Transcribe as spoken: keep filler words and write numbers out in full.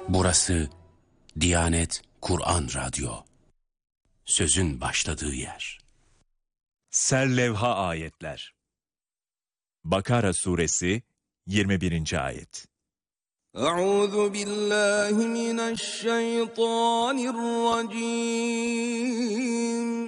Burası Diyanet Kur'an Radyo. Sözün başladığı yer. Serlevha ayetler. Bakara suresi yirmi birinci ayet. Euzu billahi mineşşeytanirracim.